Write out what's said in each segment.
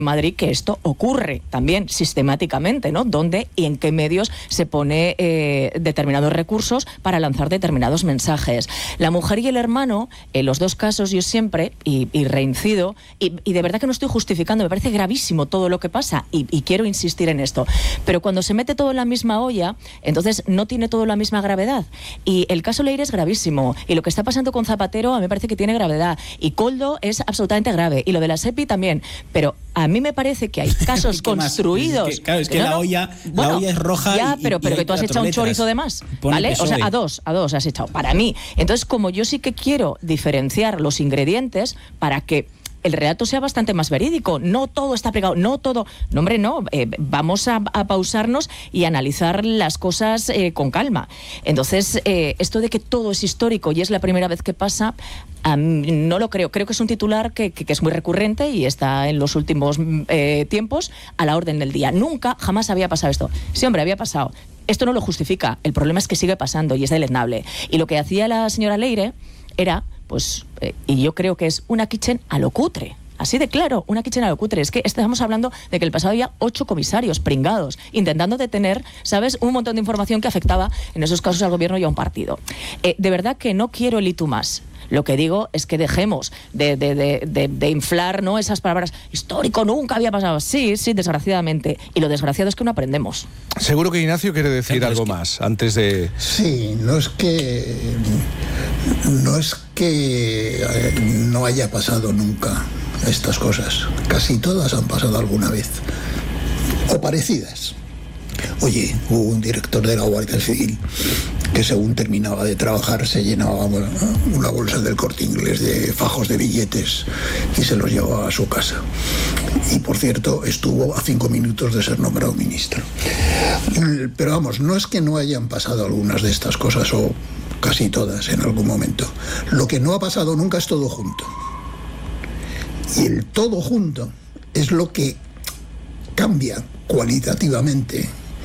Madrid que esto ocurre también sistemáticamente, ¿no? ¿Dónde y en qué medios se pone determinados recursos para lanzar determinados mensajes? La mujer y el hermano, en los dos casos yo siempre, y reincido, y de verdad que no estoy justificando, me parece gravísimo todo lo que pasa, y quiero insistir en esto, pero cuando se mete todo en la misma olla, entonces no tiene todo la misma gravedad. Y el caso Leire es gravísimo, y lo que está pasando con Zapatero a mí me parece que tiene gravedad, y Koldo es absolutamente grave, y lo de la SEPI también, pero a mí me parece que hay casos construidos. Es que la olla es roja. Ya, pero que tú has echado un chorizo de más, ¿vale? O sea, a dos has echado, para mí. Entonces, como yo sí que quiero diferenciar los ingredientes para que el relato sea bastante más verídico, no todo está pegado, no todo, no hombre, no, vamos a pausarnos y analizar las cosas con calma. Entonces, esto de que todo es histórico y es la primera vez que pasa, no lo creo. Creo que es un titular que es muy recurrente y está en los últimos tiempos a la orden del día. Nunca, jamás había pasado esto. Sí, hombre, había pasado. Esto no lo justifica. El problema es que sigue pasando y es deleznable. Y lo que hacía la señora Leire era, pues, y yo creo que es una kitchen a lo cutre. Así de claro, una kitchen a lo cutre. Es que estamos hablando de que el pasado había 8 comisarios pringados, intentando detener, ¿sabes?, un montón de información que afectaba, en esos casos, al gobierno y a un partido. De verdad que no quiero el y tú más. Lo que digo es que dejemos de inflar, ¿no?, esas palabras. Histórico, nunca había pasado. Sí, desgraciadamente. Y lo desgraciado es que no aprendemos. Seguro que Ignacio quiere decir algo más antes de... Sí, no es que no haya pasado nunca estas cosas. Casi todas han pasado alguna vez. O parecidas. Oye, hubo un director de la Guardia Civil que, según terminaba de trabajar, se llenaba una bolsa del Corte Inglés de fajos de billetes y se los llevaba a su casa. Y, por cierto, estuvo a 5 minutos de ser nombrado ministro. Pero vamos, no es que no hayan pasado algunas de estas cosas, o casi todas en algún momento. Lo que no ha pasado nunca es todo junto. Y el todo junto es lo que cambia cualitativamente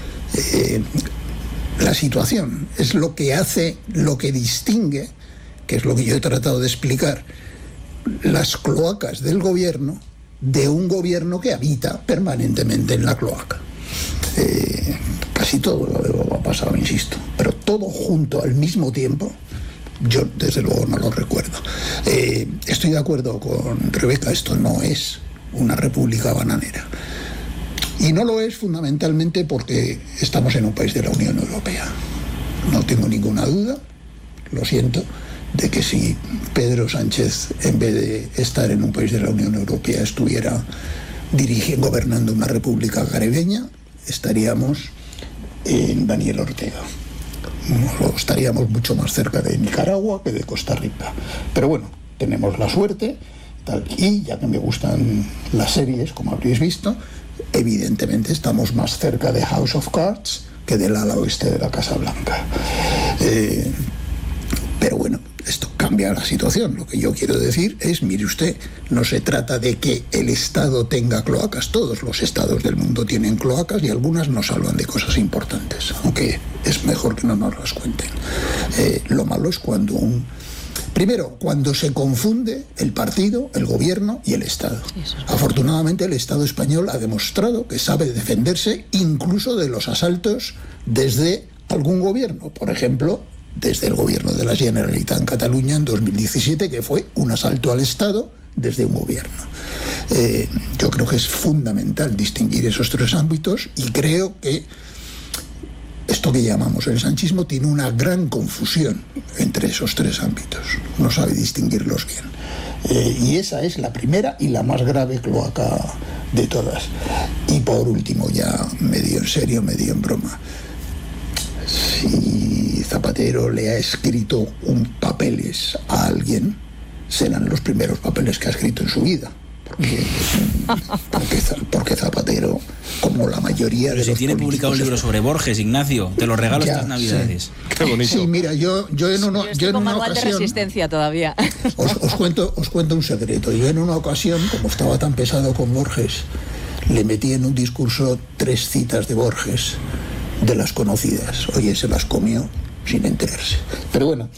la situación, es lo que hace, lo que distingue, que es lo que yo he tratado de explicar, las cloacas del gobierno de un gobierno que habita permanentemente en la cloaca. Casi todo lo ha pasado, insisto, pero todo junto al mismo tiempo, yo desde luego no lo recuerdo. Estoy de acuerdo con Rebeca, esto no es una república bananera. Y no lo es fundamentalmente porque estamos en un país de la Unión Europea. No tengo ninguna duda, lo siento, de que si Pedro Sánchez, en vez de estar en un país de la Unión Europea, estuviera gobernando una república caribeña, estaríamos en Daniel Ortega. O estaríamos mucho más cerca de Nicaragua que de Costa Rica. Pero bueno, tenemos la suerte, tal, y ya que me gustan las series, como habréis visto, evidentemente estamos más cerca de House of Cards que del ala oeste de la Casa Blanca. Pero bueno, esto cambia la situación. Lo que yo quiero decir es, mire usted, no se trata de que el Estado tenga cloacas. Todos los estados del mundo tienen cloacas y algunas nos salvan de cosas importantes, aunque es mejor que no nos las cuenten. Lo malo es primero, cuando se confunde el partido, el gobierno y el Estado. Afortunadamente, el Estado español ha demostrado que sabe defenderse incluso de los asaltos desde algún gobierno. Por ejemplo, desde el gobierno de la Generalitat en Cataluña en 2017, que fue un asalto al Estado desde un gobierno. Yo creo que es fundamental distinguir esos 3 ámbitos, y creo que esto que llamamos el sanchismo tiene una gran confusión entre esos 3 ámbitos. No sabe distinguirlos bien. Y esa es la primera y la más grave cloaca de todas. Y por último, ya medio en serio, medio en broma, si Zapatero le ha escrito papeles a alguien, serán los primeros papeles que ha escrito en su vida. Porque Zapatero, como la mayoría de los políticos... tiene publicado un libro sobre Borges, Ignacio, te lo regalo estas Navidades. Sí. Qué bonito. Sí, mira, yo en una manual ocasión... de resistencia todavía. Os cuento un secreto. Yo en una ocasión, como estaba tan pesado con Borges, le metí en un discurso 3 citas de Borges, de las conocidas. Oye, se las comió sin enterarse. Pero bueno...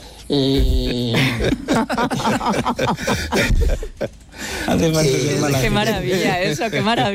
Qué maravilla eso, qué maravilla.